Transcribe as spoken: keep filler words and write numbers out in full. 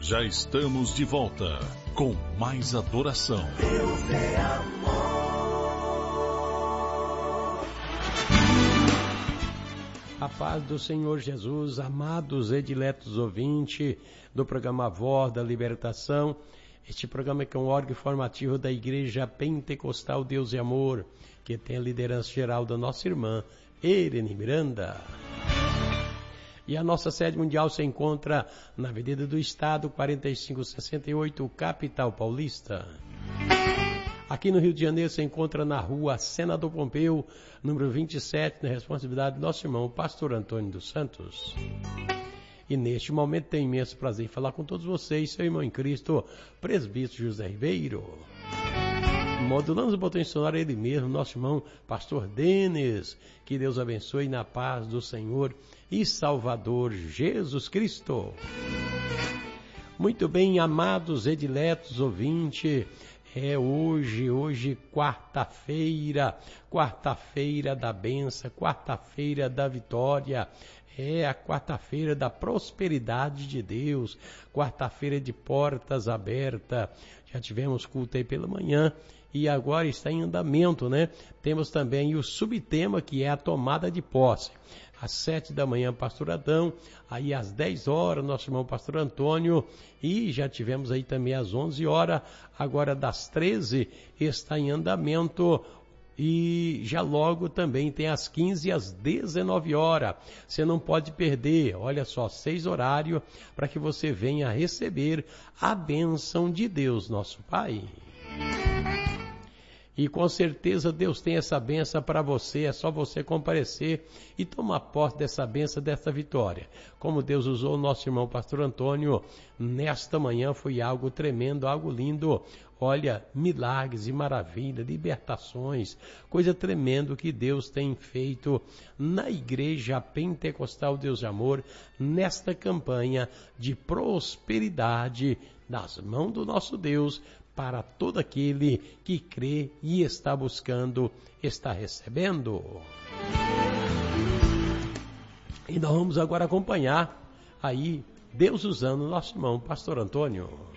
Já estamos de volta com mais adoração. Deus é amor. A paz do Senhor Jesus, amados e diletos ouvintes do programa Voz da Libertação. Este programa é um órgão formativo da Igreja Pentecostal Deus e Amor, que tem a liderança geral da nossa irmã Irene Miranda. E a nossa sede mundial se encontra na Avenida do Estado, quarenta e cinco sessenta e oito, capital paulista. Aqui no Rio de Janeiro se encontra na rua Senador Pompeu, número vinte e sete, na responsabilidade do nosso irmão, pastor Antônio dos Santos. E neste momento tenho imenso prazer em falar com todos vocês, seu irmão em Cristo, presbítero José Ribeiro. Modulamos o botão sonoro ele mesmo, nosso irmão, pastor Denis. Que Deus abençoe na paz do Senhor e Salvador Jesus Cristo. Muito bem, amados e diletos ouvintes, é hoje, hoje quarta-feira, quarta-feira da bênção, quarta-feira da vitória. É a quarta-feira da prosperidade de Deus, quarta-feira de portas abertas. Já tivemos culto aí pela manhã e agora está em andamento, né? Temos também o subtema que é a tomada de posse. Às sete da manhã, pastor Adão, aí às dez horas, nosso irmão pastor Antônio, e já tivemos aí também às onze horas, agora das treze está em andamento. E já logo também tem às quinze e às dezenove horas. Você não pode perder, olha só, seis horários para que você venha receber a bênção de Deus, nosso Pai. E com certeza Deus tem essa bênção para você, é só você comparecer e tomar posse dessa bênção, dessa vitória. Como Deus usou o nosso irmão pastor Antônio, nesta manhã foi algo tremendo, algo lindo. Olha, milagres e maravilhas, libertações, coisa tremenda que Deus tem feito na Igreja Pentecostal Deus de Amor, nesta campanha de prosperidade nas mãos do nosso Deus, para todo aquele que crê e está buscando, está recebendo. E nós vamos agora acompanhar aí Deus usando o nosso irmão pastor Antônio.